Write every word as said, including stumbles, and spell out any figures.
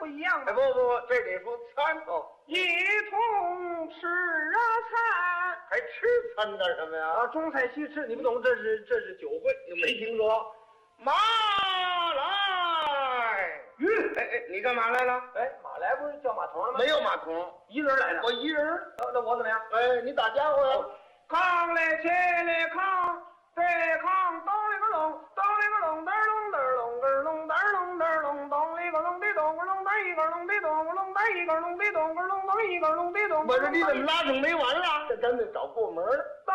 不一样吗？ 哎，不不不，这得说餐哦， 一同吃啊餐还吃餐干什么呀？ 啊，中菜西吃，你不懂，这是这是酒会，你没听说？ 马来， 吁， 哎哎，你干嘛来了？ 哎，马来不是叫马桶了吗？ 没有马桶， 一人来的。 我一人。 那那我怎么样？ 哎，你打家伙呀？ 扛嘞起嘞扛，对扛，咚里个隆，咚里个隆，嘚隆嘚隆个隆嘚隆嘚隆，咚里个隆的咚个隆嘚一个隆的咚个隆嘚一个隆的咚个隆咚一个隆的咚。 我说你怎么拉整没完了？这咱得找部门了。